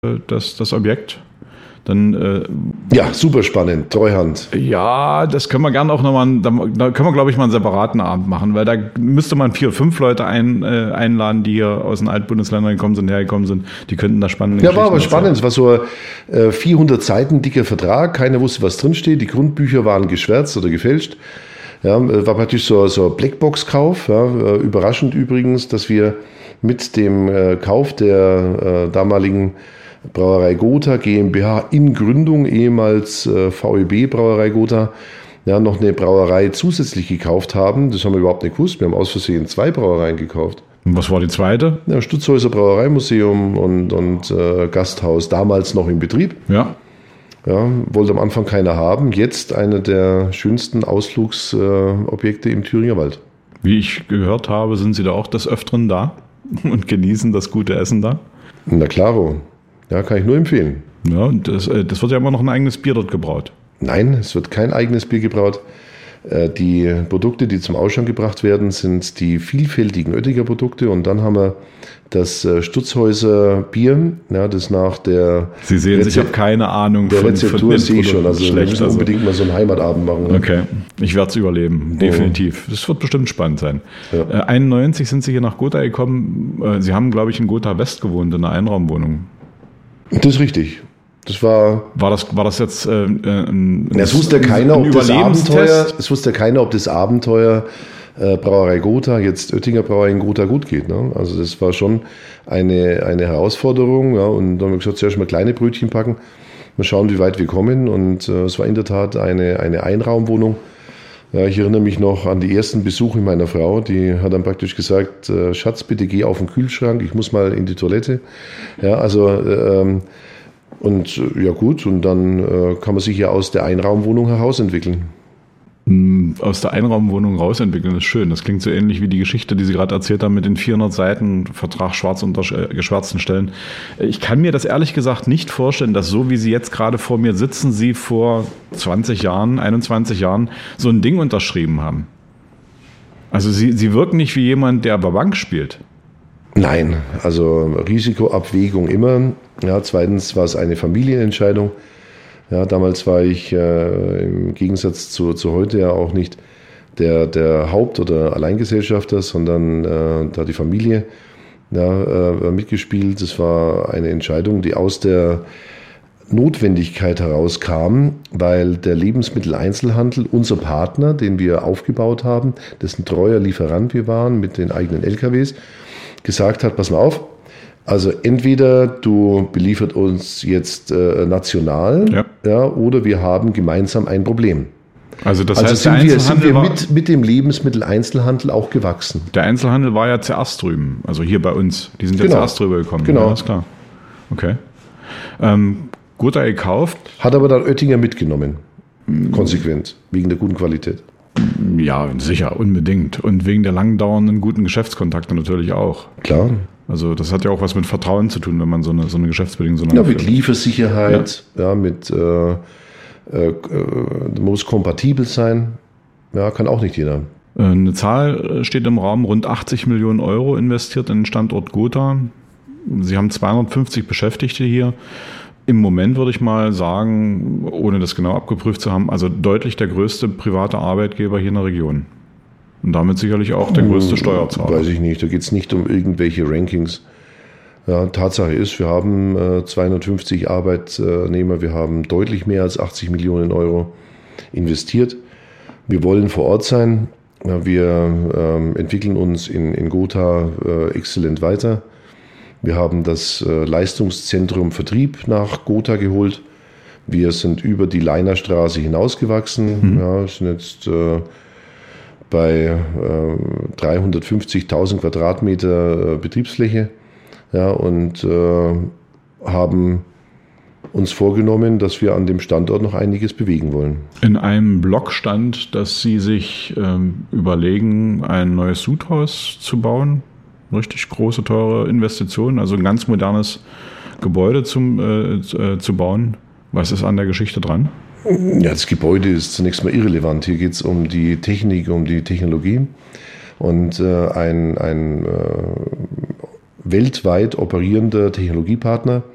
das Objekt. Dann, ja, super spannend, Treuhand. Ja, das können wir gerne auch nochmal, da können wir, glaube ich, mal einen separaten Abend machen, weil da müsste man 4 oder 5 Leute einladen, die hier aus den Altbundesländern hergekommen sind. Die könnten da spannende Geschichten war aber spannend. Es war so ein 400 Seiten dicker Vertrag. Keiner wusste, was drinsteht. Die Grundbücher waren geschwärzt oder gefälscht. Ja, war praktisch so ein Blackbox-Kauf. Ja, überraschend übrigens, dass wir mit dem Kauf der damaligen Brauerei Gotha GmbH in Gründung, ehemals VEB Brauerei Gotha, ja, noch eine Brauerei zusätzlich gekauft haben. Das haben wir überhaupt nicht gewusst. Wir haben aus Versehen 2 Brauereien gekauft. Und was war die zweite? Ja, Stutzhäuser Brauereimuseum und Gasthaus, damals noch in Betrieb. Ja. Ja, wollte am Anfang keiner haben. Jetzt einer der schönsten Ausflugsobjekte im Thüringer Wald. Wie ich gehört habe, sind Sie da auch des Öfteren da und genießen das gute Essen da? Na klaro. Ja, kann ich nur empfehlen. Ja, und das wird ja immer noch ein eigenes Bier dort gebraut. Nein, es wird kein eigenes Bier gebraut. Die Produkte, die zum Ausschank gebracht werden, sind die vielfältigen Oettinger Produkte. Und dann haben wir das Stutzhäuser Bier, ja, das nach der Sie sehen, ich habe keine Ahnung der Rezeptur, sehe ich schon. Also schlecht, wir müssen unbedingt mal so einen Heimatabend machen. Ne? Okay, ich werde es überleben, definitiv. Das wird bestimmt spannend sein. Ja. 91 sind Sie hier nach Gotha gekommen. Sie haben, glaube ich, in Gotha West gewohnt, in einer Einraumwohnung. Das ist richtig. Das war das jetzt es wusste keiner, ob das Abenteuer, ob das Abenteuer Brauerei Gotha, jetzt Oettinger Brauerei in Gotha gut geht. Ne? Also das war schon eine Herausforderung. Ja? Und dann haben wir gesagt, zuerst mal kleine Brötchen packen, mal schauen, wie weit wir kommen. Und es war in der Tat eine Einraumwohnung. Ja, ich erinnere mich noch an die ersten Besuche meiner Frau. Die hat dann praktisch gesagt, Schatz, bitte geh auf den Kühlschrank, ich muss mal in die Toilette. Ja, also und ja gut, und dann kann man sich ja aus der Einraumwohnung herausentwickeln. Aus der Einraumwohnung rausentwickeln ist schön. Das klingt so ähnlich wie die Geschichte, die Sie gerade erzählt haben mit den 400 Seiten Vertrag schwarz unter geschwärzten Stellen. Ich kann mir das ehrlich gesagt nicht vorstellen, dass so wie Sie jetzt gerade vor mir sitzen, Sie vor 20 Jahren, 21 Jahren so ein Ding unterschrieben haben. Also Sie wirken nicht wie jemand, der aber Bank spielt. Nein, also Risikoabwägung immer. Ja, zweitens war es eine Familienentscheidung. Ja, damals war ich im Gegensatz zu heute ja auch nicht der Haupt- oder Alleingesellschafter, sondern da hat die Familie mitgespielt. Das war eine Entscheidung, die aus der Notwendigkeit herauskam, weil der Lebensmitteleinzelhandel, unser Partner, den wir aufgebaut haben, dessen treuer Lieferant wir waren mit den eigenen LKWs, gesagt hat, pass mal auf, also entweder du beliefert uns jetzt national, ja, oder wir haben gemeinsam ein Problem. Also das heißt, sind wir mit dem Lebensmitteleinzelhandel auch gewachsen. Der Einzelhandel war ja zuerst drüben, also hier bei uns. Die sind ja zuerst drüber gekommen. Genau. Ja, ist klar. Okay. Gotha gekauft. Hat aber dann Oettinger mitgenommen. Konsequent, wegen der guten Qualität. Ja, sicher, unbedingt. Und wegen der lang dauernden guten Geschäftskontakte natürlich auch. Klar. Also das hat ja auch was mit Vertrauen zu tun, wenn man so eine Geschäftsbedingung mit Liefersicherheit, mit muss kompatibel sein. Ja, kann auch nicht jeder. Eine Zahl steht im Raum, rund 80 Millionen Euro investiert in den Standort Gotha. Sie haben 250 Beschäftigte hier. Im Moment würde ich mal sagen, ohne das genau abgeprüft zu haben, also deutlich der größte private Arbeitgeber hier in der Region. Und damit sicherlich auch der größte Steuerzahler. Weiß ich nicht, da geht es nicht um irgendwelche Rankings. Ja, Tatsache ist, wir haben 250 Arbeitnehmer, wir haben deutlich mehr als 80 Millionen Euro investiert. Wir wollen vor Ort sein, wir entwickeln uns in Gotha exzellent weiter. Wir haben das Leistungszentrum Vertrieb nach Gotha geholt. Wir sind über die Leinerstraße hinausgewachsen, sind jetzt bei 350.000 Quadratmeter Betriebsfläche, und haben uns vorgenommen, dass wir an dem Standort noch einiges bewegen wollen. In einem Blog stand, dass Sie sich überlegen, ein neues Sudhaus zu bauen. Richtig große, teure Investition, also ein ganz modernes Gebäude zu bauen. Was ist an der Geschichte dran? Ja, das Gebäude ist zunächst mal irrelevant. Hier geht es um die Technik, um die Technologie. Und ein weltweit operierender Technologiepartner